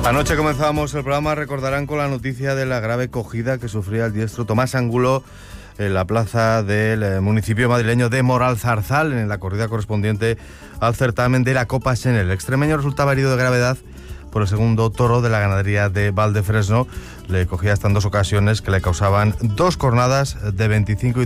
Anoche comenzábamos el programa, recordarán, con la noticia de la grave cogida que sufría el diestro Tomás Angulo en la plaza del municipio madrileño de Moralzarzal, en la corrida correspondiente al certamen de la Copa Senel. El extremeño resultaba herido de gravedad por el segundo toro de la ganadería de Valdefresno. Le cogía hasta en dos ocasiones que le causaban dos cornadas de 25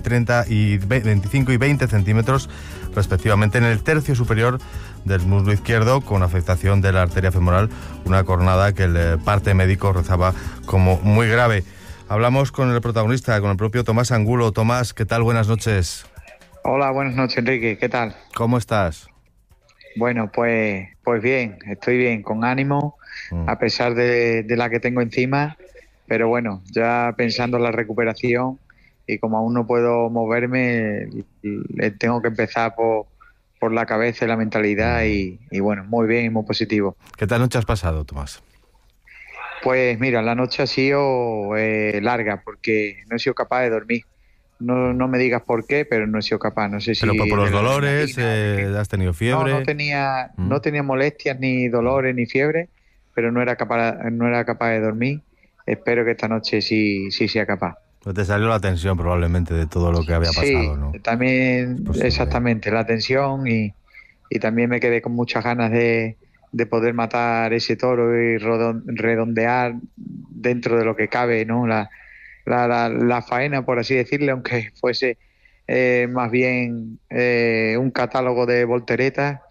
y 20 centímetros respectivamente en el tercio superior del muslo izquierdo, con afectación de la arteria femoral, una cornada que el parte médico rezaba como muy grave. Hablamos con el protagonista, con el propio Tomás Angulo. Tomás, ¿qué tal? Buenas noches. Hola, buenas noches, Enrique. ¿Qué tal? ¿Cómo estás? Bueno, pues bien, estoy bien, con ánimo, a pesar de la que tengo encima, pero bueno, ya pensando en la recuperación, y como aún no puedo moverme, tengo que empezar por la cabeza y la mentalidad, y bueno, muy bien y muy positivo. ¿Qué tal noche has pasado, Tomás? Pues mira, la noche ha sido larga, porque no he sido capaz de dormir. No me digas por qué, pero no he sido capaz. No sé si ¿Pero por los de la dolores? adrenalina, ¿Has tenido fiebre? no tenía molestias, ni dolores, ni fiebre, pero no era capaz de dormir. Espero que esta noche sí sea capaz. Pues te salió la tensión probablemente de todo lo que había pasado, Sí, ¿no? también exactamente, la tensión, y también me quedé con muchas ganas de poder matar ese toro y redondear dentro de lo que cabe, ¿no? La faena, por así decirle, aunque fuese más bien un catálogo de volteretas,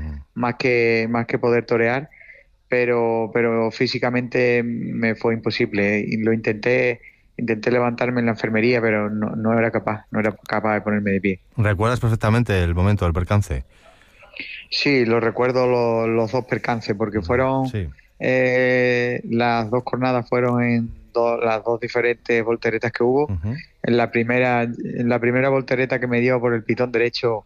más que poder torear, pero físicamente me fue imposible, y lo intenté levantarme en la enfermería, pero no era capaz de ponerme de pie. ¿Recuerdas perfectamente el momento del percance? Sí, lo recuerdo los dos percances, porque fueron Sí. las dos jornadas fueron en las dos diferentes volteretas que hubo. Uh-huh. En la primera voltereta que me dio por el pitón derecho,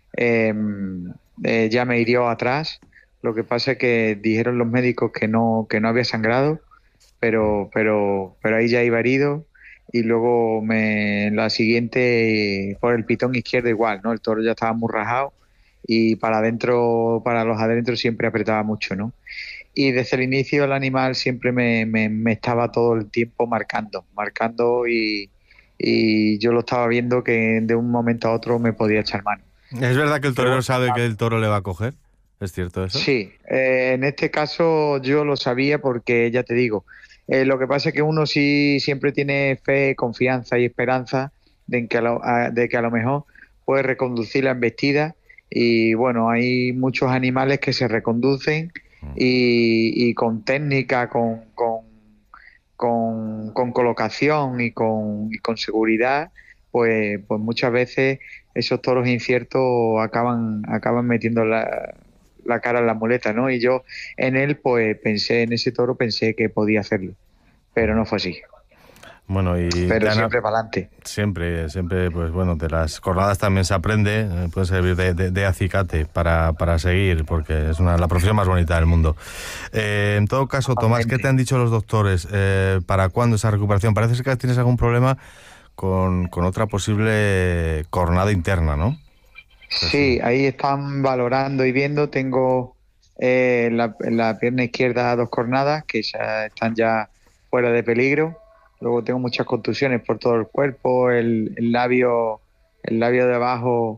ya me hirió atrás. Lo que pasa es que dijeron los médicos que no había sangrado, pero ahí ya iba herido. Y luego en la siguiente, por el pitón izquierdo igual, ¿no? El toro ya estaba muy rajado, y para los adentros siempre apretaba mucho, ¿no? Y desde el inicio el animal siempre me estaba todo el tiempo marcando, y yo lo estaba viendo que de un momento a otro me podía echar mano. ¿Es verdad que el Pero torero bueno, sabe que el toro le va a coger? ¿Es cierto eso? sí, en este caso yo lo sabía, porque ya te digo, lo que pasa es que uno sí siempre tiene fe, confianza y esperanza de que a lo mejor puede reconducir la embestida. Y bueno, hay muchos animales que se reconducen, y con técnica, con colocación y con seguridad, pues muchas veces esos toros inciertos acaban metiendo la cara en la muleta, ¿no? Y yo en ese toro pensé que podía hacerlo, pero no fue así. Bueno, y Pero ya siempre para adelante. siempre, pues bueno, de las jornadas también se aprende, puede servir de acicate para seguir, porque es la profesión más bonita del mundo. En todo caso, Tomás, ¿qué te han dicho los doctores? ¿Para cuándo esa recuperación? Parece ser que tienes algún problema con otra posible cornada interna, ¿no? Sí, ahí están valorando y viendo. Tengo en la pierna izquierda dos cornadas que ya están ya fuera de peligro. Luego tengo muchas contusiones por todo el cuerpo, el labio de abajo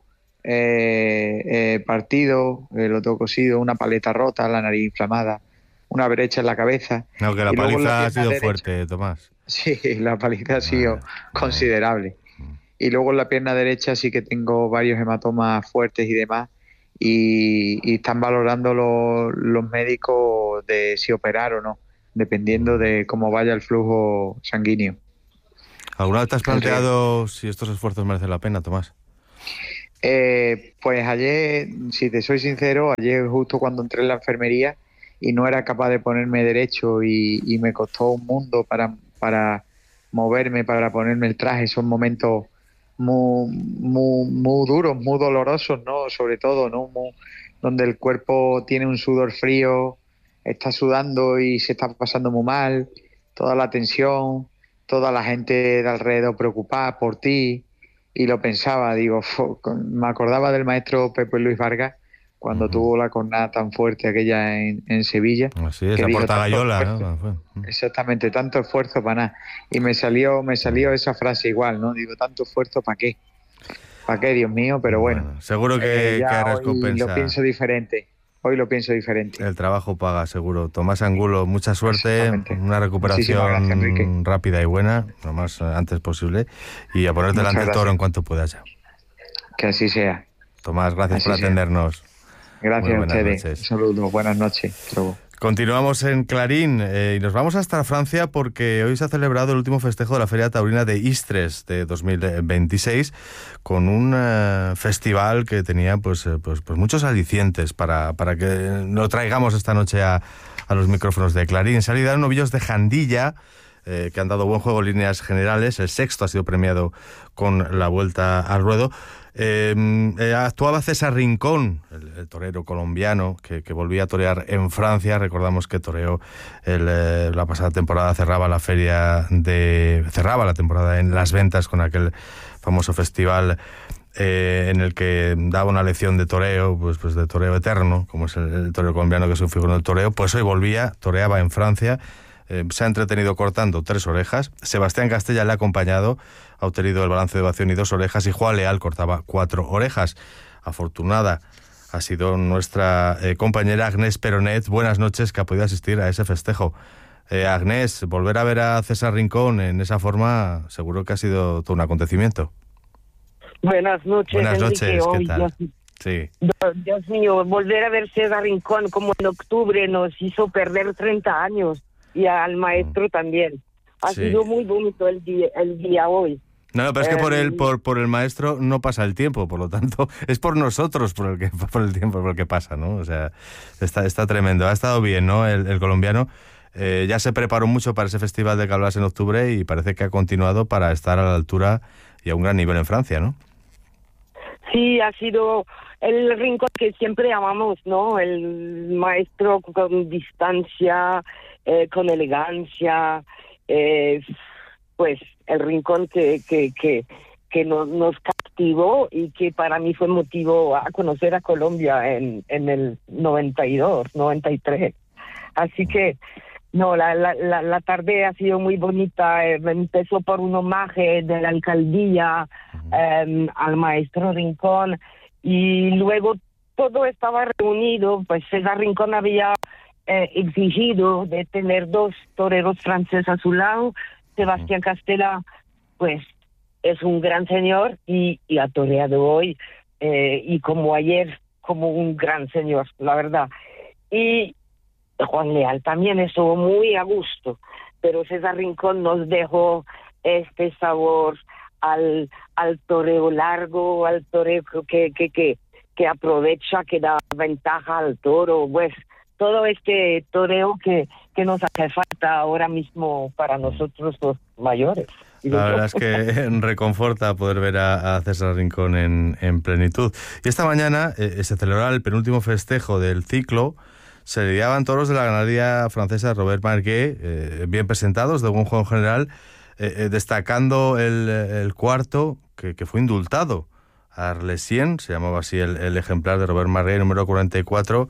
partido, el otro cosido, una paleta rota, la nariz inflamada, una brecha en la cabeza. No, que la Y luego en la paliza ha pierna sido derecha, fuerte, Tomás. sí, la paliza ha sido Vale. considerable. Y luego en la pierna derecha sí que tengo varios hematomas fuertes y demás, y están valorando los médicos de si operar o no, dependiendo de cómo vaya el flujo sanguíneo. ¿Alguna vez te has El riesgo. planteado si estos esfuerzos merecen la pena, Tomás? Pues ayer, si te soy sincero, ayer justo cuando entré en la enfermería y no era capaz de ponerme derecho, y me costó un mundo para moverme, para ponerme el traje. Son momentos muy duros, muy dolorosos, ¿no? Sobre todo, ¿no? Donde el cuerpo tiene un sudor frío, está sudando y se está pasando muy mal, toda la tensión, toda la gente de alrededor preocupada por ti. Y lo pensaba, digo, me acordaba del maestro Pepe Luis Vargas, cuando tuvo la cornada tan fuerte aquella en Sevilla. Así es, la Portagayola, ¿no? Exactamente, tanto esfuerzo para nada. Y me salió esa frase igual, ¿no? Digo, tanto esfuerzo ¿para qué? ¿Para qué, Dios mío? Pero bueno, seguro que ya hay hoy recompensa. lo pienso diferente. Hoy lo pienso diferente. El trabajo paga, seguro. Tomás Angulo, mucha suerte, una recuperación gracias, rápida y buena, lo más antes posible, y a ponerte delante del toro en cuanto puedas ya. Que así sea. Tomás, gracias por atendernos. Gracias a ustedes. Noches. Un saludo, buenas noches. Luego. Continuamos en Clarín y nos vamos hasta Francia porque hoy se ha celebrado el último festejo de la Feria Taurina de Istres de 2026 con un festival que tenía pues muchos alicientes para que lo traigamos esta noche a los micrófonos de Clarín. Se han liderado novillos de Jandilla que han dado buen juego en líneas generales. El sexto ha sido premiado con la vuelta al ruedo. Actuaba César Rincón, el torero colombiano que volvía a torear en Francia. Recordamos que toreó la pasada temporada, cerraba la temporada en Las Ventas con aquel famoso festival en el que daba una lección de toreo, pues de toreo eterno, como es el torero colombiano que es un figurón del toreo. Pues hoy toreaba en Francia. Se ha entretenido cortando 3 orejas. Sebastián Castella le ha acompañado, ha obtenido el balance de ovación y 2 orejas, y Juan Leal cortaba 4 orejas. Afortunada ha sido nuestra compañera Agnés Peronet. Buenas noches, que ha podido asistir a ese festejo. Agnés, volver a ver a César Rincón en esa forma seguro que ha sido todo un acontecimiento. Buenas noches. Buenas noches, Enrique. ¿qué tal? Sí. Dios mío, volver a ver César Rincón como en octubre nos hizo perder 30 años. Y al maestro también. Ha sido muy bonito el día hoy. No, pero es que por el maestro no pasa el tiempo, por lo tanto, es por nosotros por el tiempo por el que pasa, ¿no? O sea, está tremendo. Ha estado bien, ¿no? El colombiano ya se preparó mucho para ese festival de que hablas en octubre y parece que ha continuado para estar a la altura y a un gran nivel en Francia, ¿no? Sí, ha sido el Rincón que siempre amamos, ¿no? El maestro con distancia, con elegancia, pues el Rincón que nos captivó y que para mí fue motivo a conocer a Colombia en el 92, 93. Así que no, la tarde ha sido muy bonita. Empezó por un homenaje de la alcaldía al maestro Rincón, y luego todo estaba reunido. Pues César Rincón había exigido de tener 2 toreros franceses a su lado. Sebastián Castella, pues es un gran señor y ha toreado hoy y como ayer, como un gran señor, la verdad. Y Juan Leal también estuvo muy a gusto, pero César Rincón nos dejó este sabor al toreo largo, al toreo que aprovecha, que da ventaja al toro, pues todo este toreo que nos hace falta ahora mismo para nosotros los mayores. La verdad es que reconforta poder ver a César Rincón en plenitud. Y esta mañana se celebraba el penúltimo festejo del ciclo. Se lidiaban toros de la ganadería francesa Robert Marguet, bien presentados, de buen juego en general, destacando el cuarto que fue indultado. Arlesien, se llamaba así el ejemplar de Robert Marguet, número 44.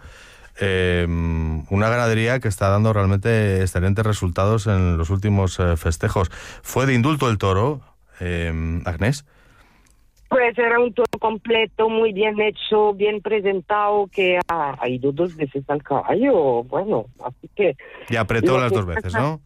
Una ganadería que está dando realmente excelentes resultados en los últimos festejos. ¿Fue de indulto el toro, Agnés? Pues era un toro completo, muy bien hecho, bien presentado, que ha ido 2 veces al caballo, bueno, así que... Y apretó las 2 veces, ¿no?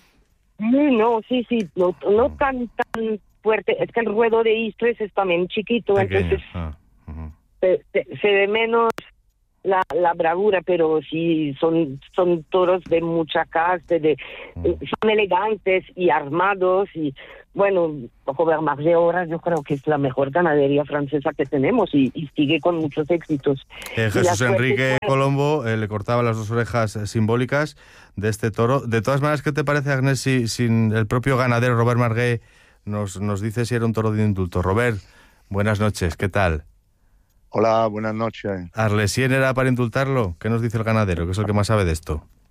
No, sí, no tan fuerte. Es que el ruedo de Istres es también chiquito, pequeño. Entonces se ve menos la bravura, pero sí son toros de mucha caste, son elegantes y armados, y bueno, Robert Marguet ahora yo creo que es la mejor ganadería francesa que tenemos y sigue con muchos éxitos. Jesús Enrique Colombo le cortaba las 2 orejas simbólicas de este toro. De todas maneras, ¿qué te parece, Agnés, si el propio ganadero Robert Marguet nos dice si era un toro de indulto? Robert, buenas noches, ¿qué tal? Hola, buenas noches. ¿Arlesien era para indultarlo? ¿Qué nos dice el ganadero, que es el que más sabe de esto?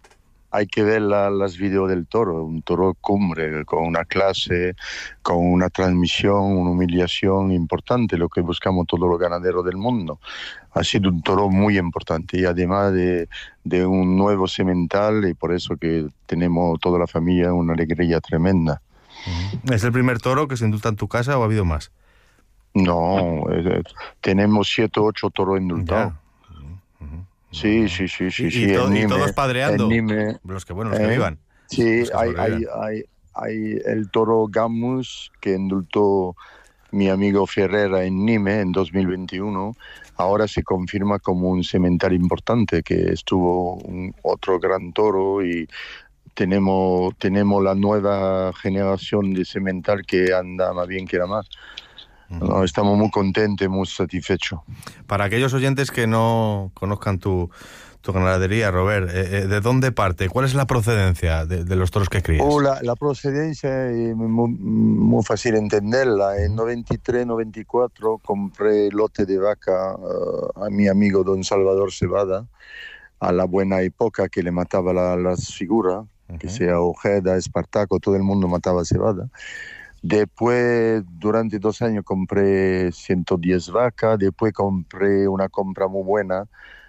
hay que ver las videos del toro, un toro cumbre, con una clase, con una transmisión, una humillación importante, lo que buscamos todos los ganaderos del mundo. Ha sido un toro muy importante y además de un nuevo semental, y por eso que tenemos toda la familia una alegría tremenda. ¿Es el primer toro que se indulta en tu casa o ha habido más? No, tenemos 7 o 8 toros indultados. Sí. Y todos padreando, los que vivan. Sí, hay el toro Gamus que indultó mi amigo Ferrera en Nîmes en 2021. Ahora se confirma como un semental importante, que estuvo otro gran toro, y tenemos la nueva generación de semental que anda más bien que la más. No, estamos muy contentos, muy satisfechos. Para aquellos oyentes que no conozcan tu ganadería, Robert, ¿de dónde parte? ¿Cuál es la procedencia de los toros que crías? La procedencia es muy fácil entenderla. En 93-94 compré lote de vaca a mi amigo don Salvador Cebada, a la buena época que le mataba las figuras, que sea Ojeda, Espartaco, todo el mundo mataba Cebada. Después, durante 2 años, compré 110 vacas. Después compré una compra muy buena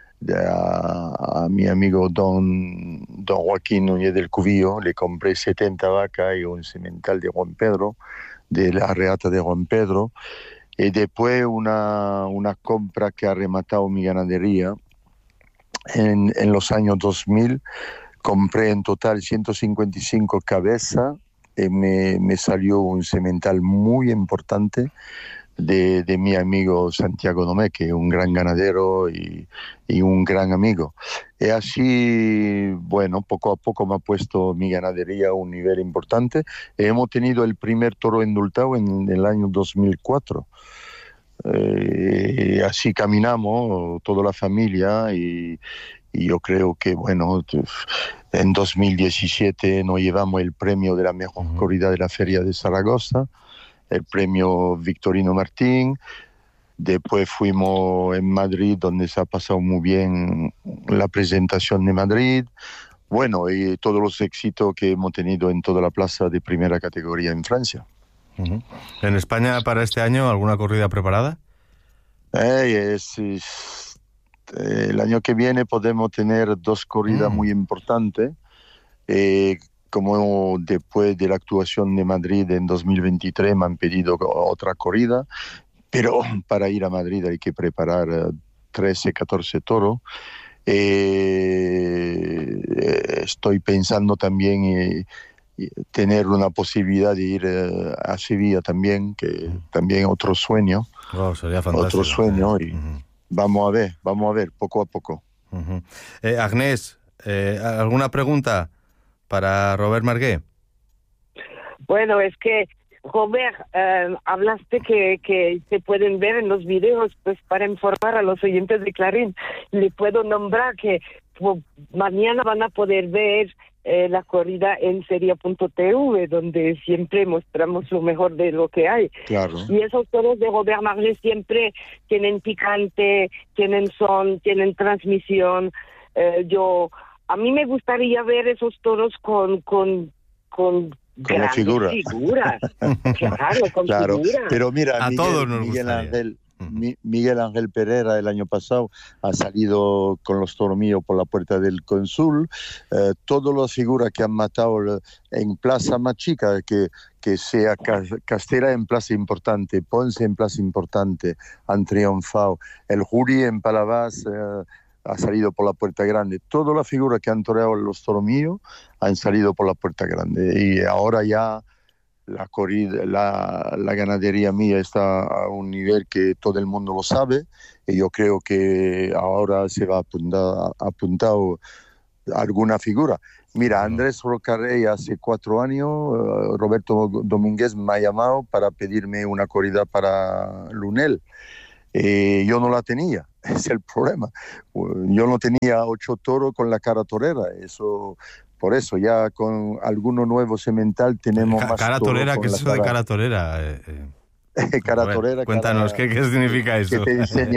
a mi amigo don Joaquín Núñez del Cubillo. Le compré 70 vacas y un semental de Juan Pedro, de la reata de Juan Pedro. Y después una compra que ha rematado mi ganadería. En los años 2000 compré en total 155 cabezas. Me salió un semental muy importante de mi amigo Santiago Domé, que es un gran ganadero y un gran amigo. Y así, bueno, poco a poco me ha puesto mi ganadería a un nivel importante. Hemos tenido el primer toro indultado en el año 2004. Así caminamos toda la familia, y yo creo que, bueno, en 2017 nos llevamos el premio de la mejor corrida de la Feria de Zaragoza, el premio Victorino Martín. Después fuimos en Madrid, donde se ha pasado muy bien la presentación de Madrid. Bueno, y todos los éxitos que hemos tenido en toda la plaza de primera categoría en Francia. ¿En España para este año alguna corrida preparada? El año que viene podemos tener 2 corridas muy importantes, como después de la actuación de Madrid en 2023 me han pedido otra corrida, pero para ir a Madrid hay que preparar 13, 14 toros. Estoy pensando también tener una posibilidad de ir a Sevilla también, que también otro sueño. Sería fantástico. Otro sueño, y vamos a ver, poco a poco. Agnès, ¿alguna pregunta para Robert Margué? Bueno, es que, Robert, hablaste que se pueden ver en los videos, pues para informar a los oyentes de Clarín, le puedo nombrar que mañana van a poder ver la corrida en seria.tv, donde siempre mostramos lo mejor de lo que hay. Claro. Y esos toros de Robert Margué siempre tienen picante, tienen son, tienen transmisión. A mí me gustaría ver esos toros con grandes figuras. Claro, con figuras. Pero mira, a todos nos gustaría. Miguel Ángel Pereira el año pasado ha salido con los toros míos por la puerta del cónsul. Todas las figuras que han matado en plaza más chica, que sea Castera en plaza importante, Ponce en plaza importante, han triunfado. El Jury en Palavas ha salido por la puerta grande. Todas las figuras que han toreado los toros míos han salido por la puerta grande. Y ahora ya la ganadería mía está a un nivel que todo el mundo lo sabe, y yo creo que ahora se va a apuntar alguna figura. Mira, Andrés Rocarrey hace 4 años, Roberto Domínguez me ha llamado para pedirme una corrida para Lunel. Yo no la tenía, es el problema. Yo no tenía 8 toros con la cara torera, por eso ya con alguno nuevo semental tenemos más cara torera. ¿Qué es eso de cara torera? Cara torera. Cuéntanos, ¿qué significa eso?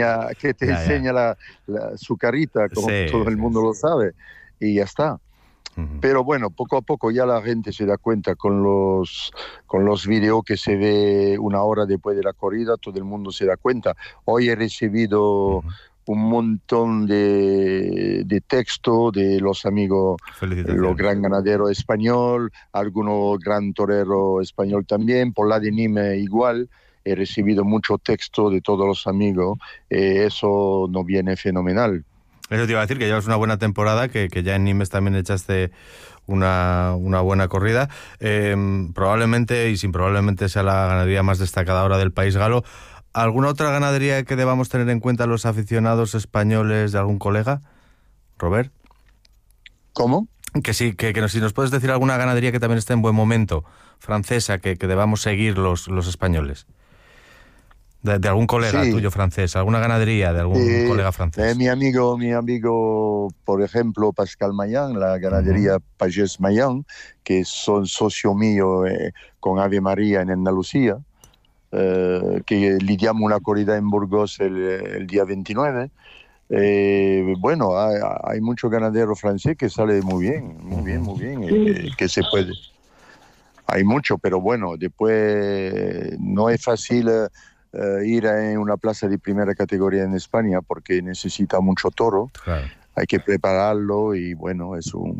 Que te enseña su carita, como todo el mundo lo sabe, y ya está. Pero bueno, poco a poco ya la gente se da cuenta con los videos que se ve una hora después de la corrida, todo el mundo se da cuenta. Hoy he recibido un montón de texto de los amigos, los gran ganadero español, algunos gran torero español también, por la de Nîmes igual. He recibido mucho texto de todos los amigos, eso nos viene fenomenal. Eso te iba a decir, que llevas una buena temporada, que ya en Nîmes también echaste una buena corrida. Probablemente, y sin probablemente, sea la ganadería más destacada ahora del país galo. ¿Alguna otra ganadería que debamos tener en cuenta los aficionados españoles de algún colega? ¿Robert? ¿Cómo? Que sí, si nos puedes decir alguna ganadería que también esté en buen momento, francesa, que debamos seguir los españoles. De algún colega tuyo francés, alguna ganadería de algún colega francés. Mi amigo, por ejemplo, Pascal Mayan, la ganadería Pagès Mayan, que son socio mío con Ave María en Andalucía, que lidiamos una corrida en Burgos el día 29. Bueno, hay mucho ganadero francés que sale muy bien, que se puede. Hay mucho, pero bueno, después no es fácil ir a una plaza de primera categoría en España porque necesita mucho toro. Claro. Hay que prepararlo y bueno,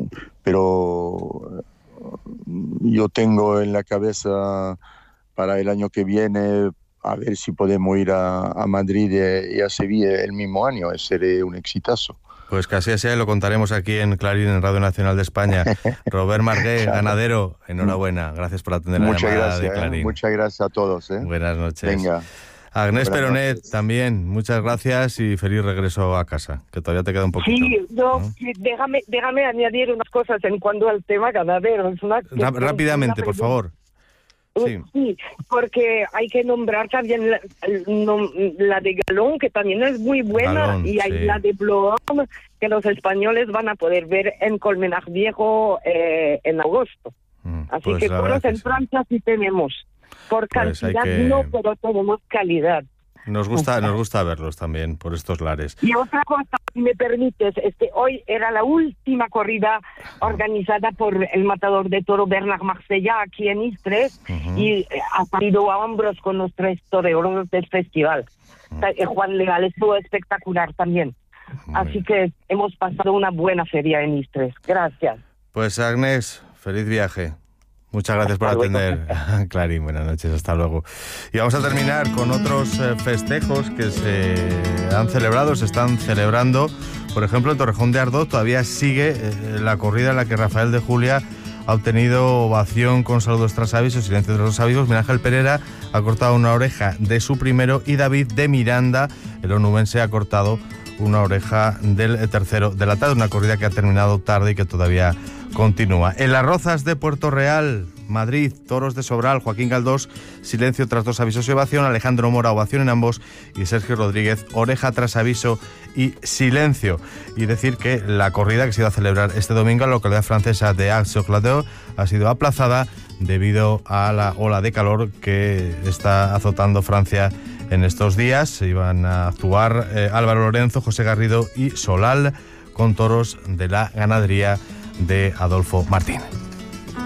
pero yo tengo en la cabeza para el año que viene a ver si podemos ir a Madrid y a Sevilla el mismo año. Sería un exitazo. Pues que así sea, lo contaremos aquí en Clarín, en Radio Nacional de España. Robert Margué, ganadero, enhorabuena. Gracias por atender la llamada de Clarín. Muchas gracias a todos. Buenas noches. Venga. Agnès Peronet, también, muchas gracias y feliz regreso a casa, que todavía te queda un poquito. Sí, déjame añadir unas cosas en cuanto al tema ganadero. Rápidamente, por favor. Sí, porque hay que nombrar también la de Galón, que también es muy buena, Galón, y hay la de Bloom, que los españoles van a poder ver en Colmenar Viejo en agosto. Así pues que todos en Francia sí tenemos. Por cantidad no, pero tenemos calidad. Nos gusta verlos también por estos lares. Y otra cosa, si me permites, hoy era la última corrida organizada por el matador de toro Bernard Marsella aquí en Istres, y ha salido a hombros con los 3 toreros del festival. Juan Leal estuvo espectacular también. Así que hemos pasado una buena feria en Istres. Gracias. Pues Agnès, feliz viaje. Muchas gracias por atender. Clarín, buenas noches, hasta luego. Y vamos a terminar con otros festejos que se están celebrando. Por ejemplo, en Torrejón de Ardoz todavía sigue la corrida en la que Rafael de Julia ha obtenido ovación con saludos tras aviso, silencio tras los avisos. Miguel Ángel Pereira ha cortado una oreja de su primero y David de Miranda, el onubense, ha cortado una oreja del tercero de la tarde. Una corrida que ha terminado tarde y que todavía continúa. En Las Rozas de Puerto Real, Madrid, toros de Sobral, Joaquín Galdós, silencio tras 2 avisos y ovación, Alejandro Mora, ovación en ambos, y Sergio Rodríguez, oreja tras aviso y silencio. Y decir que la corrida que se iba a celebrar este domingo en la localidad francesa de Arles-sur-Cladeu ha sido aplazada debido a la ola de calor que está azotando Francia en estos días. Iban a actuar Álvaro Lorenzo, José Garrido y Solal con toros de la ganadería de Adolfo Martín.